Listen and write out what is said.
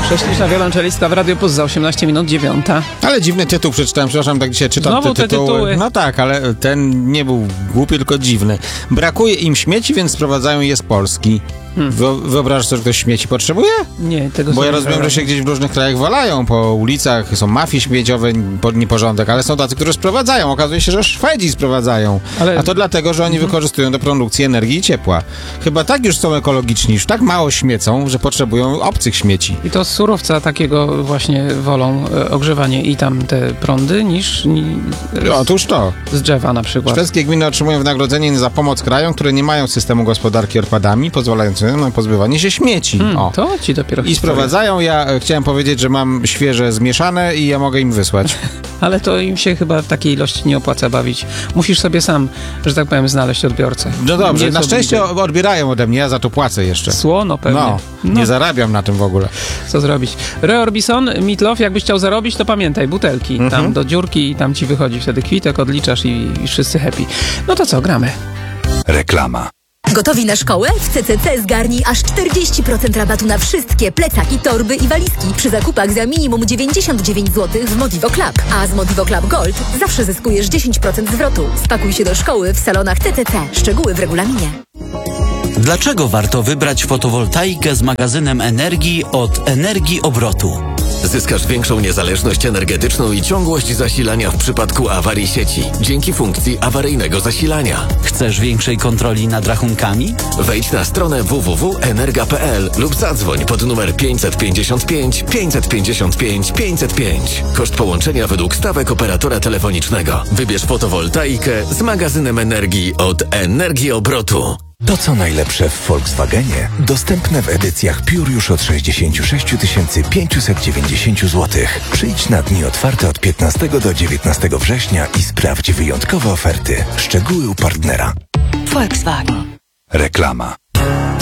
Prześliczna wiolonczelista w Radiu Plus za 18 minut 9. Ale dziwny tytuł przeczytałem, przepraszam, tak dzisiaj czytam Znowu te tytuły. No tak, ale ten nie był głupi, tylko dziwny. Brakuje im śmieci, więc sprowadzają je z Polski. Wyobrażasz sobie, że ktoś śmieci potrzebuje? Nie, tego Bo ja sobie rozumiem, że się gdzieś w różnych krajach walają po ulicach, są mafie śmieciowe, nieporządek, ale są tacy, którzy sprowadzają. Okazuje się, że Szwedzi sprowadzają. A to dlatego, że oni wykorzystują do produkcji energii i ciepła. Chyba tak już są ekologiczni, już tak mało śmiecą, że potrzebują obcych śmieci. I to z surowca takiego właśnie wolą ogrzewanie i tam te prądy niż Otóż to. z drzewa na przykład. Szwedzkie gminy otrzymują wynagrodzenie za pomoc krajom, które nie mają systemu gospodarki odpadami, pozwalającego na pozbywanie się śmieci. To ci dopiero I sprowadzają. Ja chciałem powiedzieć, że mam świeże zmieszane i ja mogę im wysłać. Ale to im się chyba w takiej ilości nie opłaca bawić. Musisz sobie sam, że tak powiem, znaleźć odbiorcę. No dobrze, Nie na co szczęście odbierają ode mnie, ja za to płacę jeszcze. Słono pewnie. Nie zarabiam na tym w ogóle. Co zrobić? Roy Orbison, Meat Loaf, jakbyś chciał zarobić, to pamiętaj, butelki. Tam do dziurki i tam ci wychodzi wtedy kwitek, odliczasz i wszyscy happy. No to co, gramy. Reklama. Gotowi na szkołę? W CCC zgarnij aż 40% rabatu na wszystkie plecaki, torby i walizki przy zakupach za minimum 99 zł w Modivo Club. A z Modivo Club Gold zawsze zyskujesz 10% zwrotu. Spakuj się do szkoły w salonach CCC. Szczegóły w regulaminie. Dlaczego warto wybrać fotowoltaikę z magazynem energii od Energii Obrotu? Zyskasz większą niezależność energetyczną i ciągłość zasilania w przypadku awarii sieci dzięki funkcji awaryjnego zasilania. Chcesz większej kontroli nad rachunkami? Wejdź na stronę www.energa.pl lub zadzwoń pod numer 555 555 505. Koszt połączenia według stawek operatora telefonicznego. Wybierz fotowoltaikę z magazynem energii od Energii Obrotu. To co najlepsze w Volkswagenie dostępne w edycjach Pure już od 66 590 zł. Przyjdź na dni otwarte od 15 do 19 września i sprawdź wyjątkowe oferty. Szczegóły u partnera. Volkswagen. Reklama.